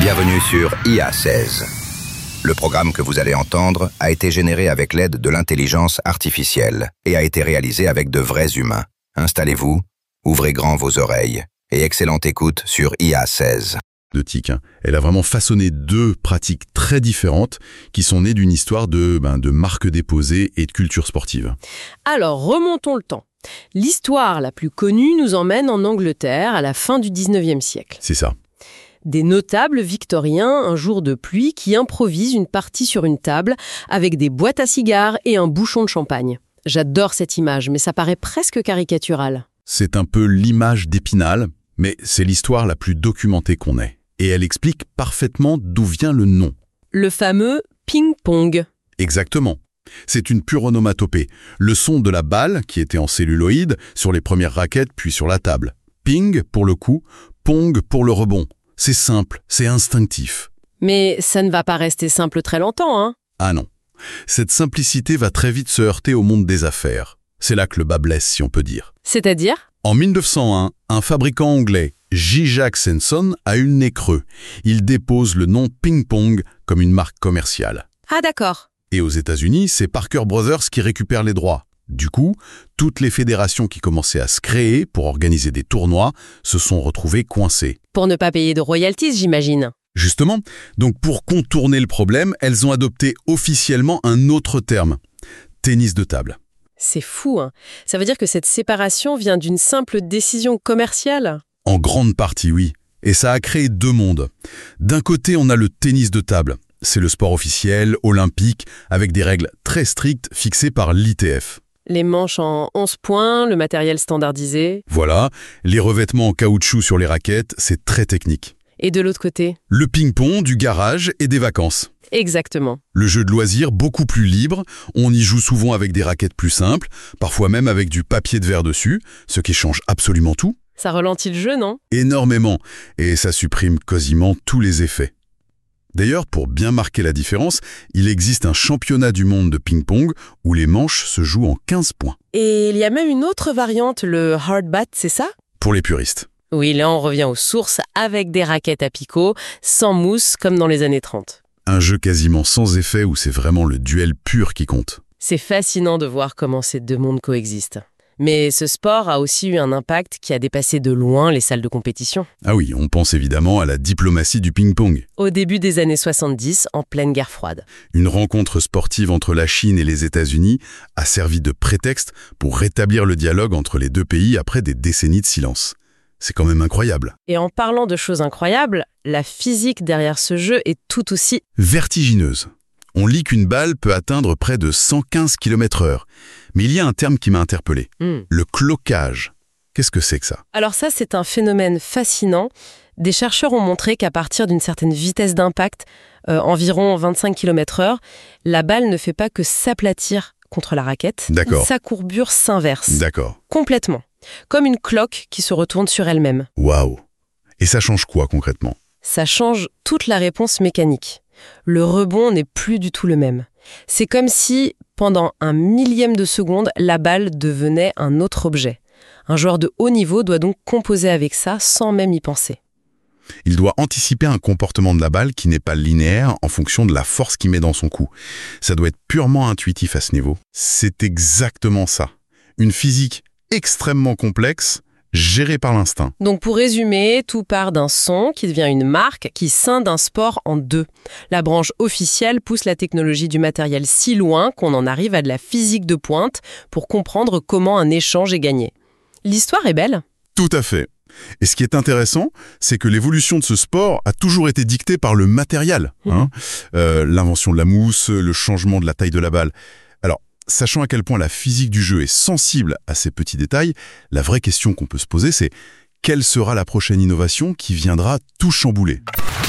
Bienvenue sur IA16. Le programme que vous allez entendre a été généré avec l'aide de l'intelligence artificielle et a été réalisé avec de vrais humains. Installez-vous, ouvrez grand vos oreilles et excellente écoute sur IA16. De TIC. Elle a vraiment façonné deux pratiques très différentes qui sont nées d'une histoire de marques déposées et de culture sportive. Alors, remontons le temps. L'histoire la plus connue nous emmène en Angleterre à la fin du 19e siècle. C'est ça. Des notables victoriens, un jour de pluie, qui improvisent une partie sur une table avec des boîtes à cigares et un bouchon de champagne. J'adore cette image, mais ça paraît presque caricatural. C'est un peu l'image d'Épinal, mais c'est l'histoire la plus documentée qu'on ait. Et elle explique parfaitement d'où vient le nom. Le fameux ping-pong. Exactement. C'est une pure onomatopée. Le son de la balle, qui était en celluloïde, sur les premières raquettes puis sur la table. Ping pour le coup, pong pour le rebond. C'est simple, c'est instinctif. Mais ça ne va pas rester simple très longtemps, hein ? Ah non. Cette simplicité va très vite se heurter au monde des affaires. C'est là que le bas blesse, si on peut dire. C'est-à-dire ? En 1901, un fabricant anglais, J. Jack Sanson, a eu le nez creux. Il dépose le nom Ping-Pong comme une marque commerciale. Ah d'accord. Et aux États-Unis, c'est Parker Brothers qui récupère les droits. Du coup, toutes les fédérations qui commençaient à se créer pour organiser des tournois se sont retrouvées coincées. Pour ne pas payer de royalties, j'imagine. Justement, donc pour contourner le problème, elles ont adopté officiellement un autre terme, tennis de table. C'est fou, hein. Ça veut dire que cette séparation vient d'une simple décision commerciale ? En grande partie, oui. Et ça a créé deux mondes. D'un côté, on a le tennis de table. C'est le sport officiel, olympique, avec des règles très strictes fixées par l'ITF. Les manches en 11 points, le matériel standardisé. Voilà, les revêtements en caoutchouc sur les raquettes, c'est très technique. Et de l'autre côté ? Le ping-pong, du garage et des vacances. Exactement. Le jeu de loisirs, beaucoup plus libre. On y joue souvent avec des raquettes plus simples, parfois même avec du papier de verre dessus, ce qui change absolument tout. Ça ralentit le jeu, non ? Énormément, et ça supprime quasiment tous les effets. D'ailleurs, pour bien marquer la différence, il existe un championnat du monde de ping-pong où les manches se jouent en 15 points. Et il y a même une autre variante, le hard bat, c'est ça ? Pour les puristes. Oui, là on revient aux sources avec des raquettes à picot, sans mousse, comme dans les années 30. Un jeu quasiment sans effet où c'est vraiment le duel pur qui compte. C'est fascinant de voir comment ces deux mondes coexistent. Mais ce sport a aussi eu un impact qui a dépassé de loin les salles de compétition. Ah oui, on pense évidemment à la diplomatie du ping-pong. Au début des années 70, en pleine guerre froide. Une rencontre sportive entre la Chine et les États-Unis a servi de prétexte pour rétablir le dialogue entre les deux pays après des décennies de silence. C'est quand même incroyable. Et en parlant de choses incroyables, la physique derrière ce jeu est tout aussi vertigineuse. On lit qu'une balle peut atteindre près de 115 km/h. Mais il y a un terme qui m'a interpellé. Le cloquage. Qu'est-ce que c'est que ça ? Alors ça, c'est un phénomène fascinant. Des chercheurs ont montré qu'à partir d'une certaine vitesse d'impact, environ 25 km/h, la balle ne fait pas que s'aplatir contre la raquette. D'accord. Sa courbure s'inverse. D'accord. Complètement. Comme une cloque qui se retourne sur elle-même. Waouh ! Et ça change quoi concrètement ? Ça change toute la réponse mécanique. Le rebond n'est plus du tout le même. C'est comme si, pendant un millième de seconde, la balle devenait un autre objet. Un joueur de haut niveau doit donc composer avec ça sans même y penser. Il doit anticiper un comportement de la balle qui n'est pas linéaire en fonction de la force qu'il met dans son coup. Ça doit être purement intuitif à ce niveau. C'est exactement ça. Une physique extrêmement complexe, gérée par l'instinct. Donc pour résumer, tout part d'un son qui devient une marque qui scinde un sport en deux. La branche officielle pousse la technologie du matériel si loin qu'on en arrive à de la physique de pointe pour comprendre comment un échange est gagné. L'histoire est belle. Tout à fait. Et ce qui est intéressant, c'est que l'évolution de ce sport a toujours été dictée par le matériel. L'invention de la mousse, le changement de la taille de la balle. Alors, sachant à quel point la physique du jeu est sensible à ces petits détails, la vraie question qu'on peut se poser, c'est quelle sera la prochaine innovation qui viendra tout chambouler ?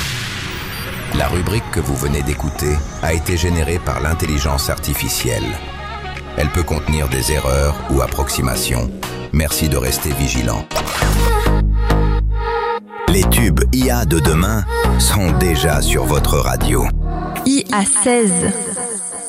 La rubrique que vous venez d'écouter a été générée par l'intelligence artificielle. Elle peut contenir des erreurs ou approximations. Merci de rester vigilant. Les tubes IA de demain sont déjà sur votre radio. IA16.